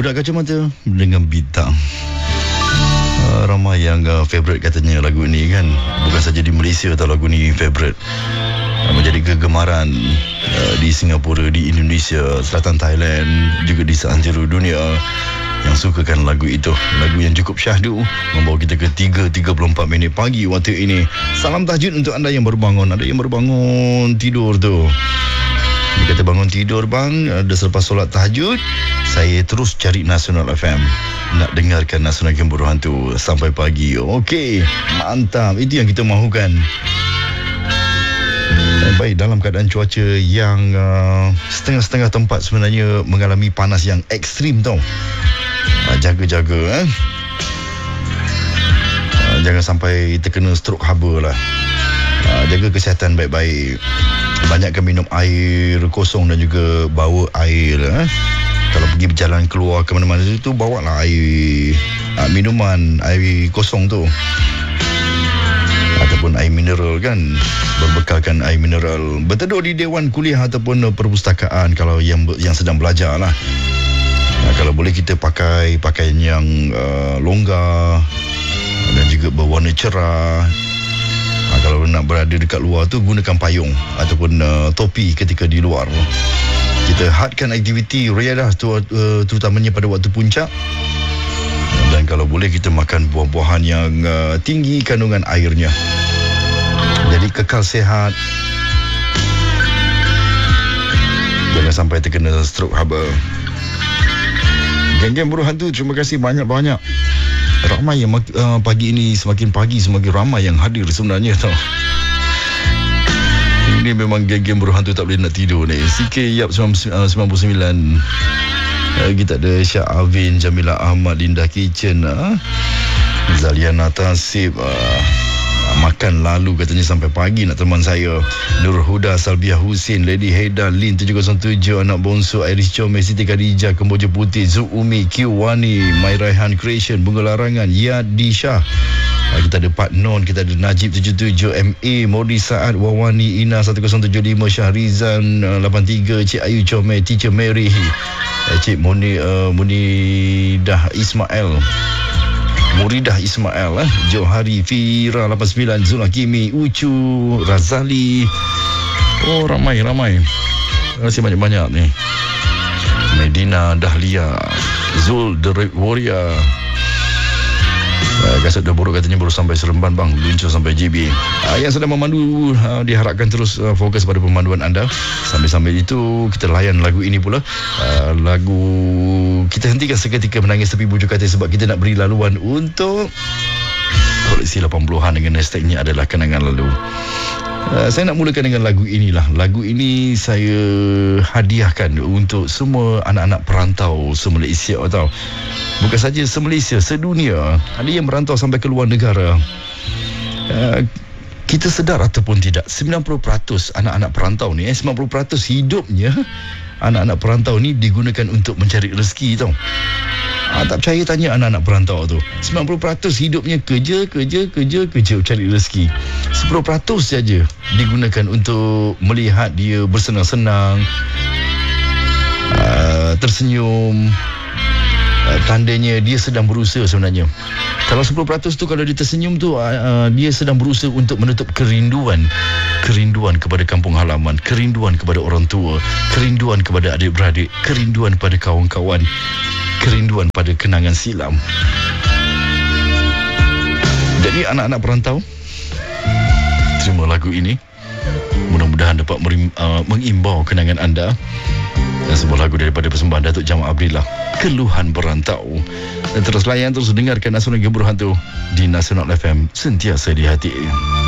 Budak Kacamata dengan Bintang. Ramai yang favourite katanya lagu ni kan. Bukan saja di Malaysia tau lagu ni favourite, menjadi kegemaran di Singapura, di Indonesia, selatan Thailand, juga di seantero dunia yang sukakan lagu itu. Lagu yang cukup syahdu membawa kita ke 3.34 minit pagi waktu ini. Salam tahajud untuk anda yang baru bangun. Ada yang baru bangun tidur tu, dia kata bangun tidur bang, dah selepas solat tahajud saya terus cari Nasional FM, nak dengarkan Nasional Gembor Hantu sampai pagi. Okey, mantap, itu yang kita mahukan. Baik, dalam keadaan cuaca yang setengah-setengah tempat sebenarnya mengalami panas yang ekstrim tau. Jaga-jaga jangan sampai terkena stroke haba lah. Jaga kesihatan baik-baik. Banyakkan minum air kosong dan juga bawa air Kalau pergi berjalan keluar ke mana-mana tu, bawalah air minuman, air kosong tu, ataupun air mineral kan. Berbekalkan air mineral. Berteduh di dewan kuliah ataupun perpustakaan kalau yang sedang belajar lah. Kalau boleh kita pakai pakaian yang longgar dan juga berwarna cerah. Kalau nak berada dekat luar tu, gunakan payung ataupun topi ketika di luar. Kita hadkan aktiviti riadah terutamanya pada waktu puncak. Dan kalau boleh kita makan buah-buahan yang tinggi kandungan airnya. Jadi kekal sihat. Jangan sampai terkena stroke haba. Geng-geng Buruh Hantu, terima kasih banyak-banyak. Ramai yang pagi ini, semakin pagi semakin ramai yang hadir sebenarnya tau. Ini memang geng-geng Buruh Hantu tak boleh nak tidur ni. CK Yap 99. Kita ada Syah Avin, Jamila Ahmad, Linda Kitchen, Zaliana Tasib, makan lalu katanya sampai pagi nak teman saya. Nur Huda, Salbiah Husin, Lady Haida, Lin 707, Anak Bonsu, Iris Chome, Siti Khadijah, Kemboja Putih, Zuumi, Q Wani, My Raihan Creation, Bunga Larangan, Yadi Shah. Kita ada Pak Non, kita ada Najib 77, MA, Modi Saad, Wawani, Ina 1075, Syahrizan 83, Cik Ayu Chome, Teacher Mary, Cik Munidah Ismail, Muridah Ismail, Johari, Fira 89, Zul Hakimi, Ucu, Razali. Oh, ramai. Terima kasih banyak-banyak ni. Medina Dahlia, Zul The Red Warrior. Kasut dah buruk katanya baru sampai Seremban bang, luncur sampai JB. Yang sedang memandu diharapkan terus fokus pada pemanduan anda. Sambil-sambil itu kita layan lagu ini pula. Lagu kita hentikan seketika menangis tepi bujur katil sebab kita nak beri laluan untuk koleksi 80-an dengan hashtagnya adalah kenangan lalu. Saya nak mulakan dengan lagu inilah. Lagu ini saya hadiahkan untuk semua anak-anak perantau se-Malaysia tau. Bukan saja se-Malaysia, sedunia. Ada yang merantau sampai ke luar negara. Kita sedar ataupun tidak, 90% anak-anak perantau ni 90% hidupnya anak-anak perantau ni digunakan untuk mencari rezeki tau. Tak percaya tanya anak-anak perantau tu. 90% hidupnya kerja cari rezeki. 10% saja digunakan untuk melihat dia bersenang-senang, tersenyum. Tandanya dia sedang berusaha sebenarnya. Kalau 10% tu kalau dia tersenyum tu, dia sedang berusaha untuk menutup kerinduan kepada kampung halaman, kerinduan kepada orang tua, kerinduan kepada adik-beradik, kerinduan pada kawan-kawan, kerinduan pada kenangan silam. Jadi anak-anak perantau, terima lagu ini. Mudah-mudahan dapat mengimbau kenangan anda. Dan sebuah lagu daripada persembahan Datuk Jamal Abdillah, Keluhan Perantau. Dan terus layan, terus dengarkan Nasional Gembor Hantu di Nasional FM, sentiasa di hati.